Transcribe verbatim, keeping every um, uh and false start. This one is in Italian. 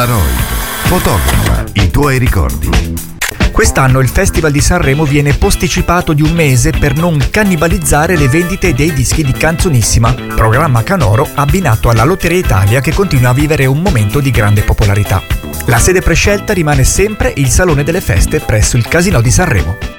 Polaroid. Fotografa i tuoi ricordi. Quest'anno il Festival di Sanremo viene posticipato di un mese per non cannibalizzare le vendite dei dischi di Canzonissima, programma canoro abbinato alla Lotteria Italia che continua a vivere un momento di grande popolarità. La sede prescelta rimane sempre il Salone delle Feste presso il Casinò di Sanremo.